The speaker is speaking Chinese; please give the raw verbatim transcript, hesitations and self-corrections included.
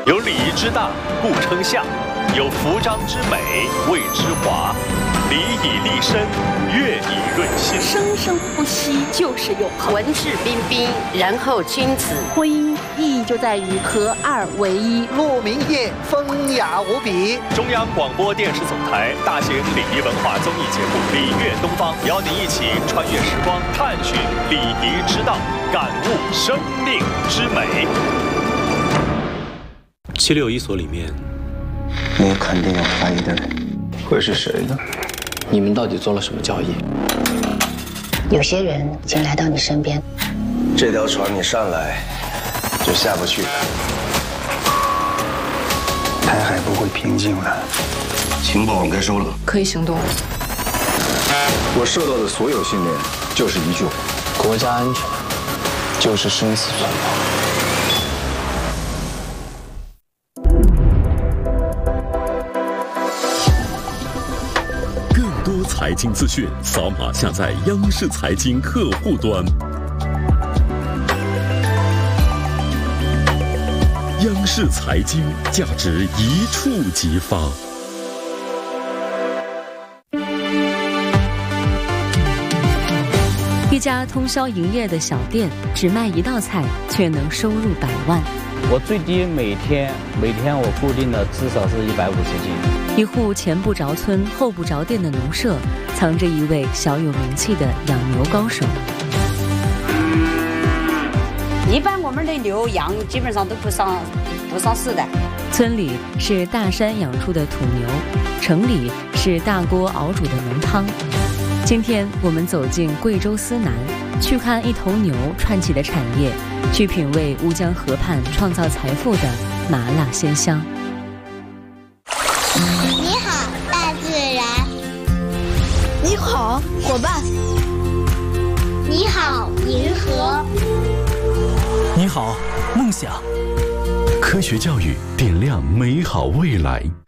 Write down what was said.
有礼仪之大，故称象；有服装之美，谓之华。礼以立身，乐以润心。 生生不息就是永恒。 文质彬彬，然后君子。 婚姻意义就在于合二为一。 鹿鸣夜，风雅无比。 中央广播电视总台大型礼仪文化综艺节目《礼乐东方》，邀您一起穿越时光，探寻礼仪之道，感悟生命之美。 七六一所里面， 你肯定有怀疑的人，会是谁呢？ 你们到底做了什么交易？ 有些人已经来到你身边， 这条船你上来就下不去了。 台海不会平静了， 情报我该收了， 可以行动。 我受到的所有训练就是一句话： 国家安全就是生死存亡。 财经资讯，扫码下载央视财经客户端。央视财经，价值一触即发。 一家通宵营业的小店，只卖一道菜，却能收入百万。 我最低每天每天我固定的至少是一百五十斤。 一户前不着村后不着店的农舍，藏着一位小有名气的养牛高手。 一般我们的牛羊基本上都不上不上市的。 村里是大山养出的土牛，城里是大锅熬煮的浓汤。今天我们走进贵州思南，去看一头牛串起的产业，去品味乌江河畔创造财富的麻辣鲜香。 你好，大自然。 你好，伙伴。 你好，银河。 你好，梦想。科学教育点亮美好未来。